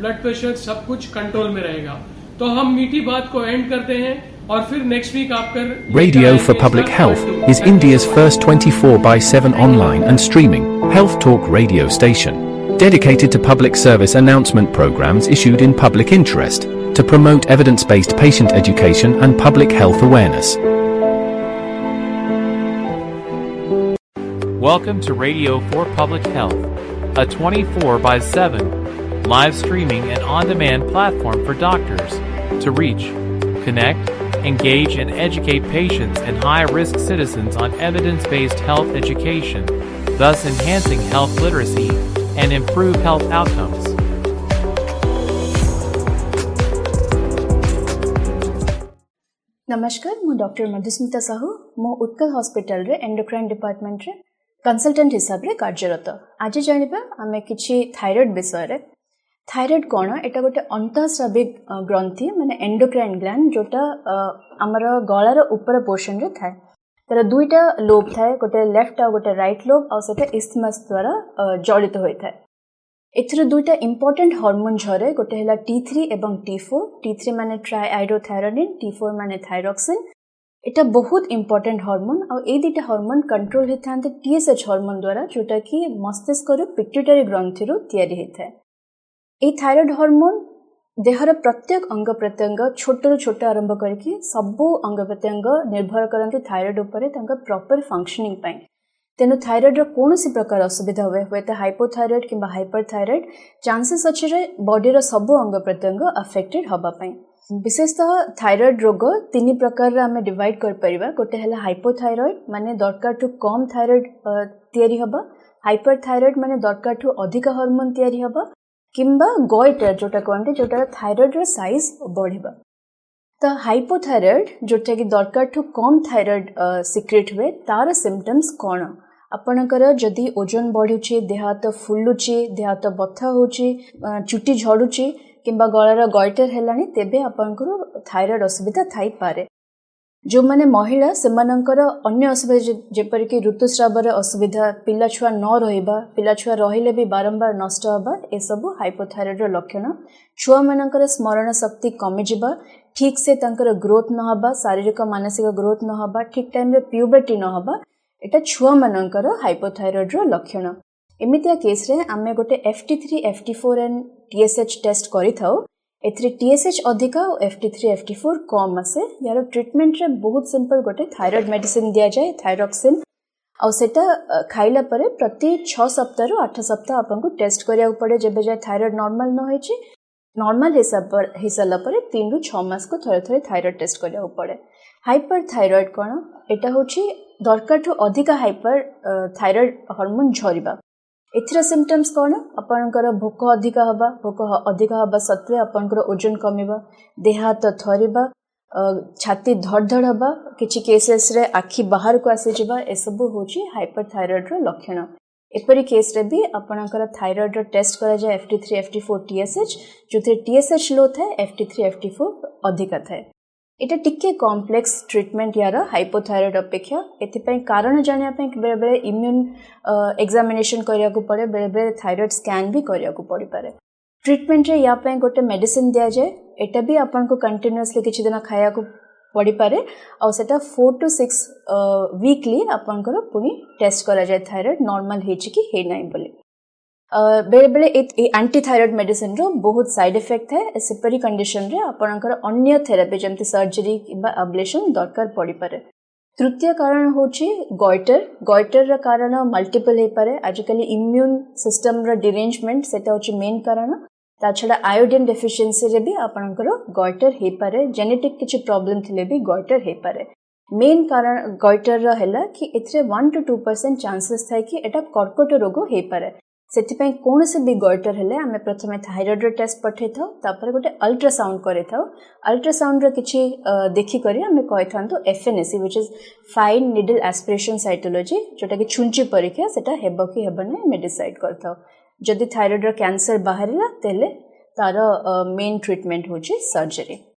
Blood pressure सब कुछ control में रहेगा। तो हम मीठी बात को एंड करते हैं और फिर नेक्स्ट वीक आप कर Radio for Public Health is India's first 24/7 online and streaming health talk radio station, dedicated to public service announcement programs issued in public interest to promote evidence-based patient education and public health awareness. Welcome to Radio for Public Health, a 24/7 live streaming and on-demand platform for doctors to reach, connect, engage and educate patients and high-risk citizens on evidence-based health education, thus enhancing health literacy and improve health outcomes. नमस्कार, मु doctor Madhusmita Sahu मो Utkal hospital रे endocrine department रे consultant हिसाब रे कार्यरत। आज जानिबा आमे किछि थायराइड विषय रे। थायराइड कोन एटा गोटे अंतःस्राविक ग्रंथि माने एंडोक्राइन ग्लैंड जोटा हमर गळार ऊपर पोर्शन रे थाए। तार दुईटा लोब थाए, गोटे लेफ्ट आ गोटे राइट लोब आ सेटा इस्थमस द्वारा जड़ित होय थाए। एथरे दुईटा इंपोर्टेंट हार्मोन झरे, गोटे हैला T3 एवं T4। T3 माने ट्राइआइडोथायरोनिन, T4 माने थायरॉक्सिन। एटा बहुत इंपोर्टेंट हार्मोन आ ए दुईटा हार्मोन कंट्रोल हेथांते TSH हार्मोन द्वारा, जोटा कि मस्तिष्क रो पिट्यूटरी ग्रंथि रो तयारी हेथाय। ए थायराइड हार्मोन देहर प्रत्येक अंग प्रत्यंग छोट छोट आरंभ करके सबो अंग प्रत्यंग निर्भर करते थायराइड उपरे तांका प्रॉपर फंक्शनिंग पाई। तेनु थायराइड रो कोनोसी प्रकार असुविधा हुए तो हाइपोथायराइड किंबा हाइपरथायराइड चांसेस अछि रे बॉडी रो सबो अंग प्रत्यंग अफेक्टेड हबा पाई। विशेषतः थायराइड रोग तीन प्रकार रे हमें डिवाइड कर परिबा। गोटे हैला हाइपोथायराइड माने दरकार टू कम थायराइड तयारी हबा, हाइपरथायराइड माने दरकार टू अधिक हार्मोन तयारी हबा, किंबा गॉइटर जोटा कहते जोटा थायराइड रो साइज बढ़िबा। तो हाइपोथायराइड जोटा कि दरकार टू कम थायराइड सिक्रेट हुए, तार सिम्पटम्स कौन? आपणकर जदि ओजन बढ़ुची, देह हाथ फुलुची, देह हाथ बथा होची, चुटी झड़ुची किंबा गଳାର गॉइटर हेलानी, तेबे आपणकर थायराइड असुविधा थाई पारे। जो माने महिला सेमानंकर अन्य असुविधा जेपर कि ऋतुस्रावर असुविधा, पिला छुआ न रहिबा, पिला छुआ रहिले भी बारंबार नष्ट हबा, ए सब हाइपोथायराइड रो लक्षण। छुआ मानंकर स्मरण शक्ति कमी जिबा, ठीक से तांकर ग्रोथ न हबा, शारीरिक मानसिक ग्रोथ न हबा, ठीक टाइम रे प्यूबर्टी न हबा, एटा छुआ मानंकर हाइपोथायराइड रो लक्षण। एमितिया केस रे आमे गोटे FT3, FT4 and TSH test करि थाउ। एथरे TSH अधिका और FT3, FT4 कम आसे। यार ट्रीटमेंट रे बहुत सिंपल, गोटे थायराइड मेडिसिन दिया जाए थायरॉक्सिन, और सेटा खाइला परे प्रति 6 सप्ताह रु 8 सप्ताह आपनको टेस्ट करिया पड़े। जेबे जाय थायराइड नॉर्मल न होइची, नॉर्मल हिसाब परे 3 रु 6 मास को थरे थरे थायराइड टेस्ट करिया पड़े। हाइपरथायराइड कोन? एटा होची दरकार ठू अधिका हाइपर थायराइड हार्मोन झरिबा। एथरे सिम्पटम्स कोन? आपनकर भोक अधिका हबा, भोक अधिका हबा सत्वे आपनकर ओजन कमिबा, देह हाथ थरिबा, छाती धड़धड़ हबा, किछि केसेस रे आखि बाहर को आसी जिबा, ए सब होची हाइपरथायराइड रो लक्षण। एपरि केस रे भी आपनकर थायराइड रो टेस्ट करा जाय FT3, FT4, TSH, जोथे TSH लो थाए, FT3, FT4 अधिका थाए। एटा टिके कॉम्प्लेक्स ट्रीटमेंट यार हाइपोथायराइड अपेक्षा। एथिपई कारण जानिया पई बेले बेले इम्यून एग्जामिनेशन करिया को पड़े, बेले बेले थायराइड स्कैन भी करिया को पड़ी पारे। ट्रीटमेंट रे या पई गोटे मेडिसिन दिया जाए, एटा भी आपन को कंटीन्यूअसली किछि दिन खाया को पड़ी पारे, और सेटा 4 to 6 वीकली आपन को पुनी टेस्ट करा जाए थायराइड नॉर्मल हेछि कि हे नै बोली। बेले बेले एंटी थायराइड मेडिसिन रो बहुत साइड इफेक्ट है। सेपरी कंडीशन रे आपनकर अन्य थेरेपी जेमति सर्जरी किबा अब्लेशन दरकार पड़ी पारे। तृतीय कारण होची गॉइटर। गॉइटर रा कारण मल्टीपल हे पारे। आजकल इम्यून सिस्टम रा डिरेंजमेंट सेटा होची मेन कारण। ता छडा आयोडीन डेफिशिएंसी रे भी आपनकर गॉइटर हे पारे। जेनेटिक किछि प्रॉब्लम थिले भी गॉइटर हे पारे। मेन कारण गॉइटर रा हैला कि एथरे 1 to 2% चांसेस थाय कि एटा कर्कट रोग हे पारे। सेथिपई कोन से भी गॉइटर हेले आमे प्रथमे थायराइड टेस्ट पठे थाउ, तापर गोटे अल्ट्रासाउंड करे थाउ। अल्ट्रासाउंड रे किछि देखि करी आमे कहि थांतो FNAC which is fine needle aspiration cytology, जोटा कि छुंची परीक्षा सेटा हेबो कि हेबो नै मे डिसाइड करथाउ। जदि थायराइड रो कैंसर बाहरिला तेले तार मेन ट्रीटमेंट होची सर्जरी।